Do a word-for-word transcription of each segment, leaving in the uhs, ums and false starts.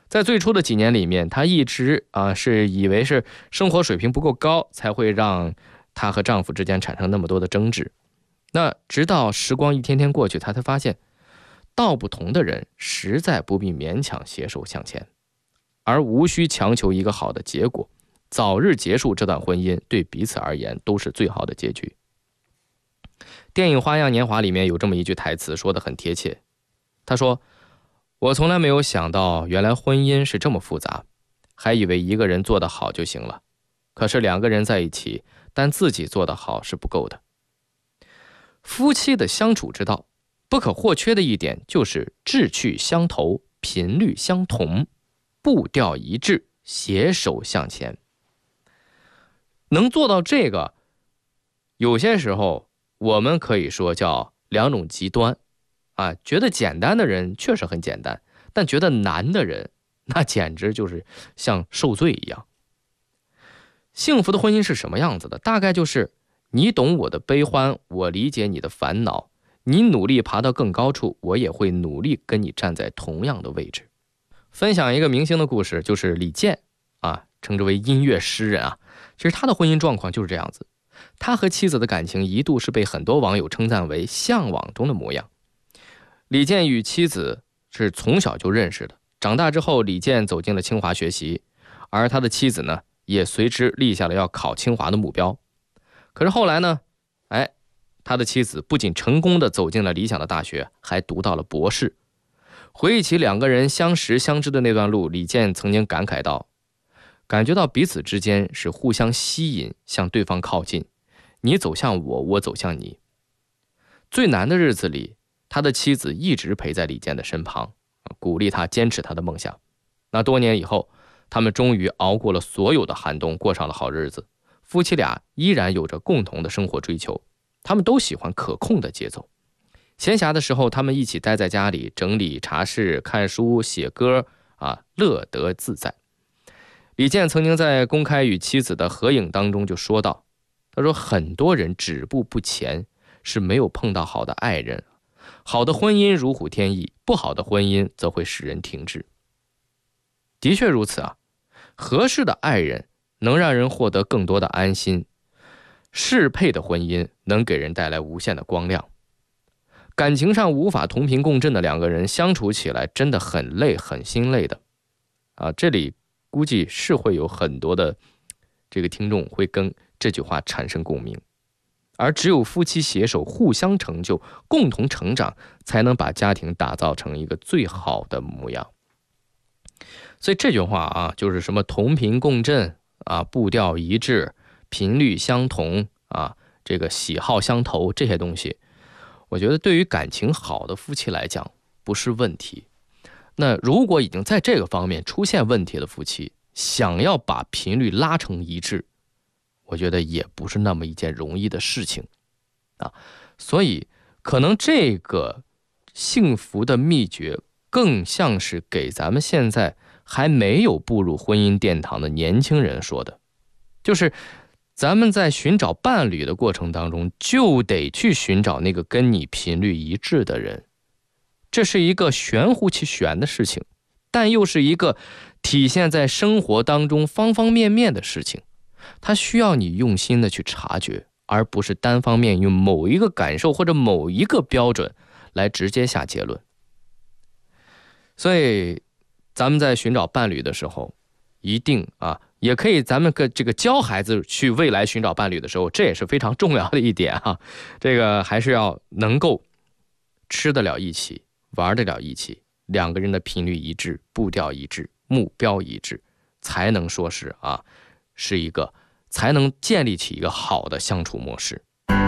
在最初的几年里面，她一直啊是以为是生活水平不够高，才会让她和丈夫之间产生那么多的争执。那直到时光一天天过去，她才发现，道不同的人实在不必勉强携手向前，而无需强求一个好的结果，早日结束这段婚姻，对彼此而言都是最好的结局。电影《花样年华》里面有这么一句台词，说得很贴切。他说：“我从来没有想到，原来婚姻是这么复杂，还以为一个人做得好就行了。可是两个人在一起，但自己做得好是不够的。夫妻的相处之道，不可或缺的一点就是志趣相投，频率相同，步调一致，携手向前。能做到这个，有些时候我们可以说叫两种极端啊。觉得简单的人确实很简单，但觉得难的人，那简直就是像受罪一样。幸福的婚姻是什么样子的？大概就是你懂我的悲欢，我理解你的烦恼，你努力爬到更高处，我也会努力跟你站在同样的位置。分享一个明星的故事，就是李健啊，称之为音乐诗人啊。其实他的婚姻状况就是这样子，他和妻子的感情一度是被很多网友称赞为向往中的模样。李健与妻子是从小就认识的，长大之后李健走进了清华学习，而他的妻子呢也随之立下了要考清华的目标。可是后来呢，哎，他的妻子不仅成功的走进了理想的大学，还读到了博士。回忆起两个人相识相知的那段路，李健曾经感慨到，感觉到彼此之间是互相吸引，向对方靠近，你走向我，我走向你。最难的日子里，他的妻子一直陪在李健的身旁，鼓励他坚持他的梦想。那多年以后，他们终于熬过了所有的寒冬，过上了好日子。夫妻俩依然有着共同的生活追求，他们都喜欢可控的节奏。闲暇的时候，他们一起待在家里，整理茶室，看书，写歌，啊，乐得自在。李健曾经在公开与妻子的合影当中就说到，他说很多人止步不前，是没有碰到好的爱人。好的婚姻如虎添翼，不好的婚姻则会使人停滞。的确如此啊，合适的爱人能让人获得更多的安心，适配的婚姻能给人带来无限的光亮。感情上无法同频共振的两个人相处起来真的很累，很心累的啊。这里估计是会有很多的这个听众会跟这句话产生共鸣，而只有夫妻携手，互相成就，共同成长，才能把家庭打造成一个最好的模样。所以这句话啊，就是什么同频共振啊，步调一致，频率相同啊，这个喜好相投，这些东西我觉得对于感情好的夫妻来讲不是问题。那如果已经在这个方面出现问题的夫妻，想要把频率拉成一致，我觉得也不是那么一件容易的事情啊。所以可能这个幸福的秘诀更像是给咱们现在还没有步入婚姻殿堂的年轻人说的，就是咱们在寻找伴侣的过程当中，就得去寻找那个跟你频率一致的人。这是一个玄乎其玄的事情，但又是一个体现在生活当中方方面面的事情。它需要你用心的去察觉，而不是单方面用某一个感受或者某一个标准来直接下结论。所以咱们在寻找伴侣的时候，一定啊，也可以咱们个这个教孩子去未来寻找伴侣的时候，这也是非常重要的一点啊。这个还是要能够吃得了一起，玩得了一起，两个人的频率一致，步调一致，目标一致，才能说是啊，是一个才能建立起一个好的相处模式。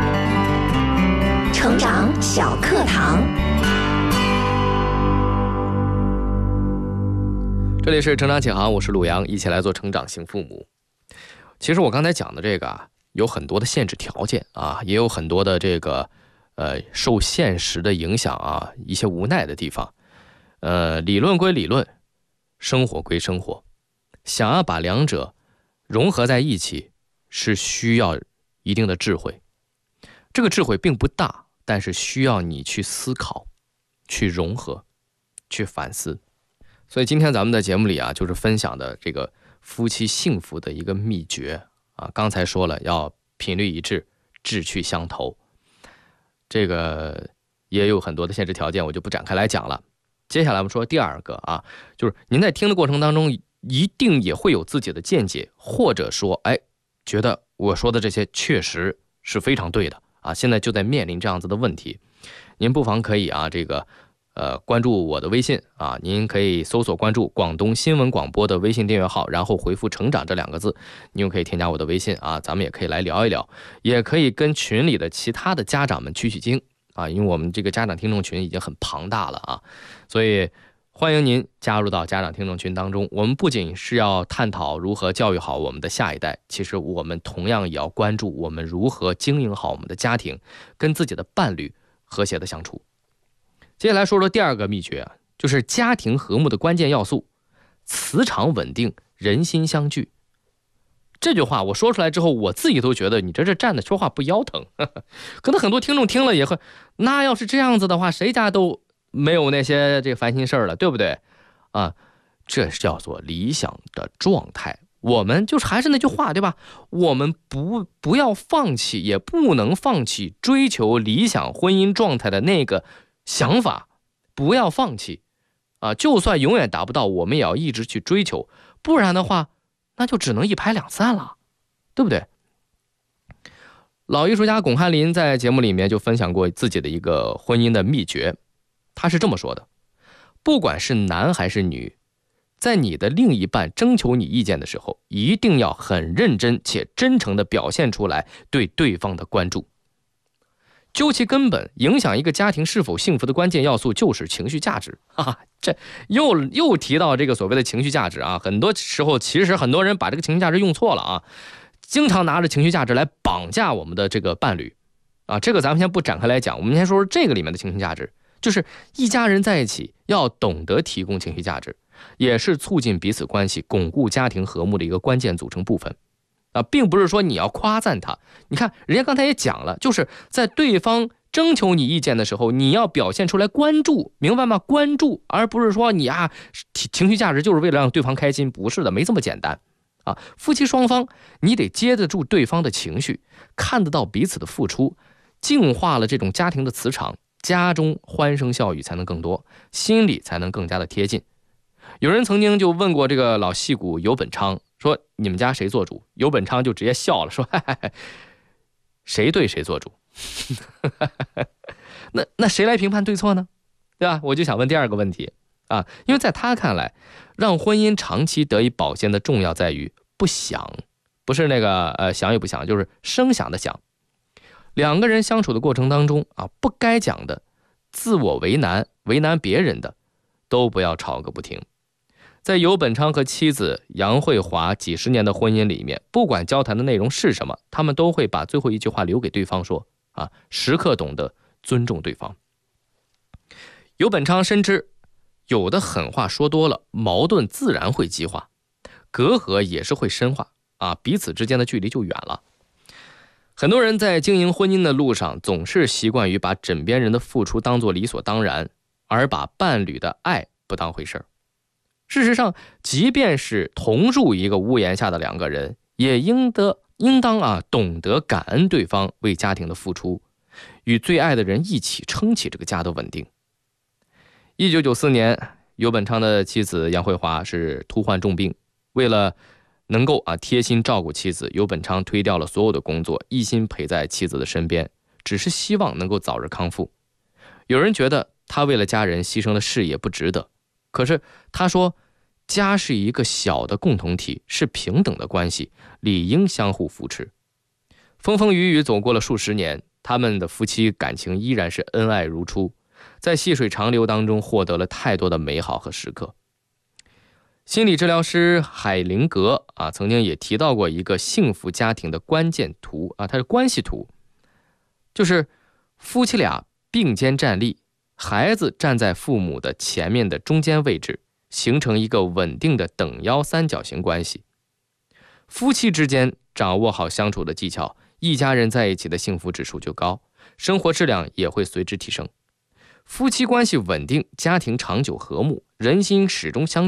成长小课堂， 这里是成长启航，我是鲁阳，一起来做成长型父母。其实我刚才讲的这个啊，有很多的限制条件啊，也有很多的这个呃受现实的影响啊，一些无奈的地方。呃，理论归理论，生活归生活，想要把两者融合在一起，是需要一定的智慧。这个智慧并不大，但是需要你去思考，去融合，去反思。 所以今天咱们的节目里啊，就是分享的这个夫妻幸福的一个秘诀啊。刚才说了，要频率一致，志趣相投，这个也有很多的限制条件，我就不展开来讲了。接下来我们说第二个啊，就是您在听的过程当中，一定也会有自己的见解，或者说，哎，觉得我说的这些确实是非常对的啊，现在就在面临这样子的问题。您不妨可以啊，这个呃关注我的微信啊，您可以搜索关注广东新闻广播的微信订阅号，然后回复成长这两个字，您就可以添加我的微信啊，咱们也可以来聊一聊，也可以跟群里的其他的家长们取取经啊，因为我们这个家长听众群已经很庞大了啊，所以欢迎您加入到家长听众群当中。我们不仅是要探讨如何教育好我们的下一代，其实我们同样也要关注我们如何经营好我们的家庭，跟自己的伴侣和谐的相处。接下来说说第二个秘诀啊，就是家庭和睦的关键要素，磁场稳定，人心相聚。这句话我说出来之后，我自己都觉得你这这站着说话不腰疼。可能很多听众听了也会，那要是这样子的话，谁家都没有那些这个烦心事儿了，对不对啊？这叫做理想的状态。我们就是还是那句话，对吧？我们不不要放弃，也不能放弃追求理想婚姻状态的那个想法，不要放弃啊！就算永远达不到，我们也要一直去追求，不然的话，那就只能一拍两散了，对不对？老艺术家巩汉林在节目里面就分享过自己的一个婚姻的秘诀，他是这么说的：不管是男还是女，在你的另一半征求你意见的时候，一定要很认真且真诚地表现出来对对方的关注。究其根本，影响一个家庭是否幸福的关键要素就是情绪价值。哈哈，这又又提到这个所谓的情绪价值啊，很多时候其实很多人把这个情绪价值用错了啊，经常拿着情绪价值来绑架我们的这个伴侣啊。这个咱们先不展开来讲，我们先说说这个里面的情绪价值，就是一家人在一起要懂得提供情绪价值，也是促进彼此关系、巩固家庭和睦的一个关键组成部分啊，并不是说你要夸赞他。你看，人家刚才也讲了，就是在对方征求你意见的时候，你要表现出来关注，明白吗？关注，而不是说你啊，情绪价值就是为了让对方开心，不是的，没这么简单啊。夫妻双方，你得接得住对方的情绪，看得到彼此的付出，净化了这种家庭的磁场，家中欢声笑语才能更多，心里才能更加的贴近。有人曾经就问过这个老戏骨游本昌，说你们家谁做主？游本昌就直接笑了，说嘿嘿嘿，谁对谁做主。那那谁来评判对错呢？对吧？我就想问第二个问题啊，因为在他看来，让婚姻长期得以保鲜的重要在于不想，不是那个呃想也不想，就是声响的响。两个人相处的过程当中啊，不该讲的、自我为难、为难别人的，都不要吵个不停。在游本昌和妻子杨慧华几十年的婚姻里面，不管交谈的内容是什么，他们都会把最后一句话留给对方说啊，时刻懂得尊重对方。游本昌深知，有的狠话说多了，矛盾自然会激化，隔阂也是会深化啊，彼此之间的距离就远了。很多人在经营婚姻的路上，总是习惯于把枕边人的付出当作理所当然，而把伴侣的爱不当回事儿。事实上，即便是同住一个屋檐下的两个人，也应得应当啊懂得感恩对方为家庭的付出，与最爱的人一起撑起这个家的稳定。一九九四年，游本昌的妻子杨慧华是突患重病，为了能够啊贴心照顾妻子，游本昌推掉了所有的工作，一心陪在妻子的身边，只是希望能够早日康复。有人觉得他为了家人牺牲的事业不值得，可是他说，家是一个小的共同体，是平等的关系，理应相互扶持。风风雨雨走过了数十年，他们的夫妻感情依然是恩爱如初，在细水长流当中获得了太多的美好和时刻。心理治疗师海灵格啊，曾经也提到过一个幸福家庭的关键图啊，它是关系图，就是夫妻俩并肩站立，孩子站在父母的前面的中间位置，形成一个稳定的等腰三角形关系。夫妻之间掌握好相处的技巧，一家人在一起的幸福指数就高，生活质量也会随之提升。 夫妻关系稳定，家庭长久和睦，人心始终相